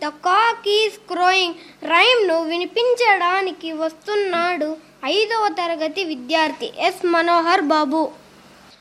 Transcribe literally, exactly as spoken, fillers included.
The cock is క్రోయింగ్ రైమ్ను వినిపించడానికి వస్తున్నాడు ఐదవ తరగతి విద్యార్థి ఎస్ మనోహర్ బాబు.